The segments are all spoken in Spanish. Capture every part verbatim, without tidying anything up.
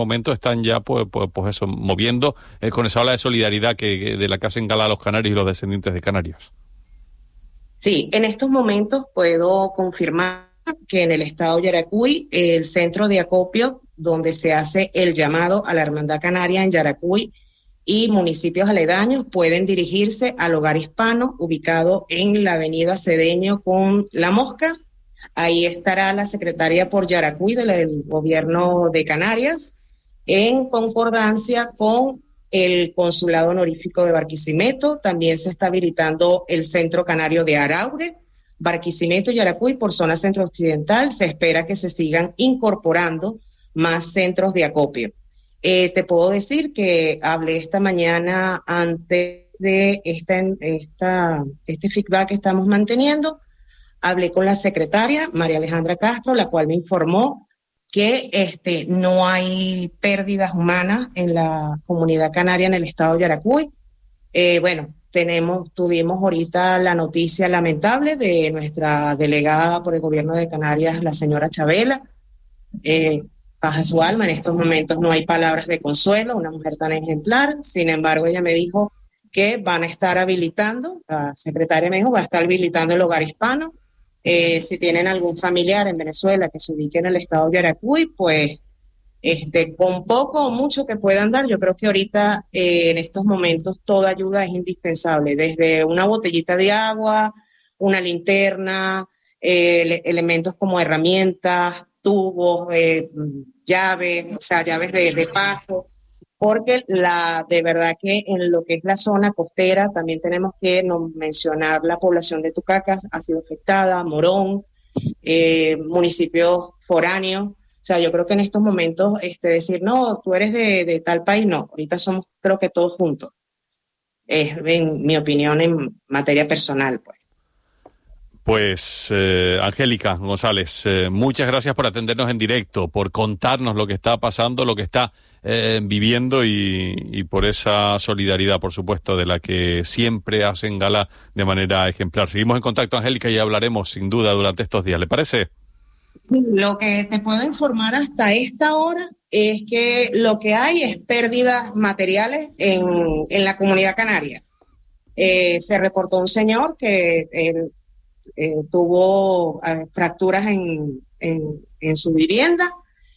momento están ya pues, pues, pues eso, moviendo eh, con esa ola de solidaridad que, que de la que hacen gala los canarios y los descendientes de Canarias. Sí, en estos momentos puedo confirmar que en el estado Yaracuy, el centro de acopio donde se hace el llamado a la Hermandad Canaria en Yaracuy y municipios aledaños pueden dirigirse al Hogar Hispano, ubicado en la avenida Cedeño con La Mosca. Ahí estará la secretaria por Yaracuy del gobierno de Canarias, en concordancia con el consulado honorífico de Barquisimeto. También se está habilitando el centro canario de Araure, Barquisimeto y Yaracuy por zona centro-occidental. Se espera que se sigan incorporando más centros de acopio. Eh, te puedo decir que hablé esta mañana antes de esta, esta, este feedback que estamos manteniendo. Hablé con la secretaria, María Alejandra Castro, la cual me informó que este, no hay pérdidas humanas en la comunidad canaria en el estado de Yaracuy. Eh, bueno, tenemos, tuvimos ahorita la noticia lamentable de nuestra delegada por el gobierno de Canarias, la señora Chabela. Eh, baja su alma, en estos momentos no hay palabras de consuelo, una mujer tan ejemplar. Sin embargo, ella me dijo que van a estar habilitando, la secretaria me dijo, va a estar habilitando el Hogar Hispano. Eh, si tienen algún familiar en Venezuela que se ubique en el estado de Yaracuy, pues este, con poco o mucho que puedan dar, yo creo que ahorita eh, en estos momentos toda ayuda es indispensable, desde una botellita de agua, una linterna, eh, ele- elementos como herramientas, tubos, eh, llaves, o sea, llaves de, de paso, porque la de verdad que en lo que es la zona costera también tenemos que no, mencionar la población de Tucacas, ha sido afectada, Morón, eh, municipios foráneos. O sea, yo creo que en estos momentos este, decir, no, tú eres de, de tal país, no, ahorita somos creo que todos juntos. Es en mi opinión en materia personal, pues. Pues, eh, Angélica González, eh, muchas gracias por atendernos en directo, por contarnos lo que está pasando, lo que está eh, viviendo y, y por esa solidaridad, por supuesto, de la que siempre hacen gala de manera ejemplar. Seguimos en contacto, Angélica, y hablaremos sin duda durante estos días. ¿Le parece? Lo que te puedo informar hasta esta hora es que lo que hay es pérdidas materiales en, en la comunidad canaria. Eh, se reportó un señor que eh, eh, tuvo eh, fracturas en, en, en su vivienda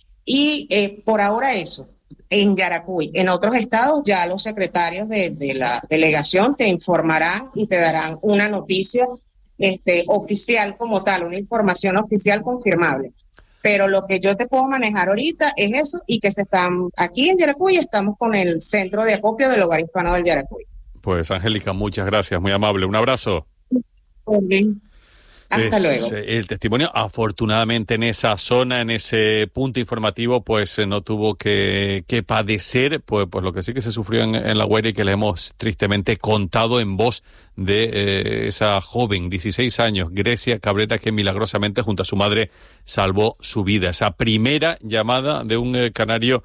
y eh, por ahora eso, en Yaracuy. En otros estados ya los secretarios de, de la delegación te informarán y te darán una noticia este, oficial como tal, una información oficial confirmable. Pero lo que yo te puedo manejar ahorita es eso y que se están, aquí en Yaracuy estamos con el centro de acopio del Hogar Hispano del Yaracuy. Pues, Angélica, muchas gracias, muy amable. Un abrazo. Bien. Hasta es luego. El testimonio, afortunadamente en esa zona, en ese punto informativo, pues no tuvo que, que padecer, pues, pues lo que sí que se sufrió en, en La Guaira y que le hemos tristemente contado en voz de eh, esa joven, dieciséis años, Grecia Cabrera, que milagrosamente junto a su madre salvó su vida. Esa primera llamada de un eh, canario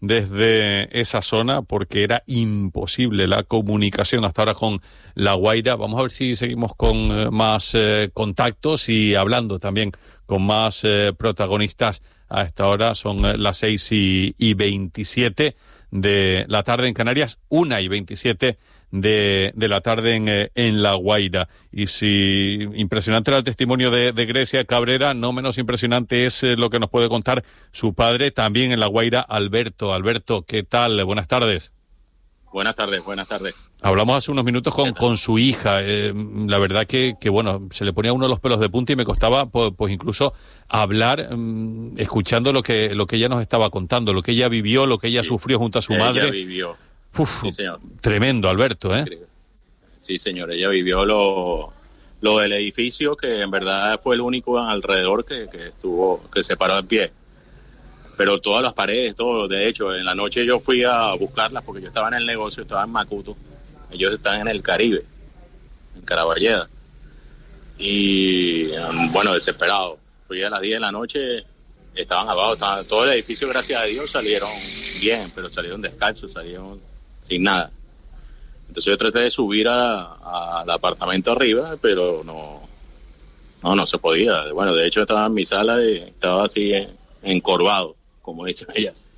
desde esa zona, porque era imposible la comunicación hasta ahora con La Guaira. Vamos a ver si seguimos con eh, más eh, contactos y hablando también con más eh, protagonistas. A esta hora son eh, las seis y veintisiete de la tarde en Canarias, una y veintisiete de, de la tarde en, eh, en La Guaira. Y si impresionante era el testimonio de, de Grecia Cabrera, no menos impresionante es eh, lo que nos puede contar su padre, también en La Guaira, Alberto. Alberto, ¿qué tal? Buenas tardes. Buenas tardes, buenas tardes. Hablamos hace unos minutos con, con su hija. Eh, la verdad que, que, bueno, se le ponía uno los pelos de punta y me costaba, pues, pues incluso hablar, um, escuchando lo que, lo que ella nos estaba contando, lo que ella vivió, lo que ella sí. sufrió junto a su ella madre. Ella vivió. Uf, sí, señor. Tremendo, Alberto, ¿eh? Sí, señor, ella vivió lo, lo del edificio, que en verdad fue el único alrededor que, que estuvo, que se paró en pie. Pero todas las paredes, todo, de hecho, en la noche yo fui a buscarlas porque yo estaba en el negocio, estaba en Macuto, ellos están en el Caribe, en Caraballeda. Y bueno, desesperado. Fui a las diez de la noche, estaban abajo, estaban, todo el edificio, gracias a Dios, salieron bien, pero salieron descalzos, salieron sin nada. Entonces yo traté de subir a, a, al apartamento arriba, pero no, no, no se podía. Bueno, de hecho estaba en mi sala y estaba así encorvado, como dicen ellas.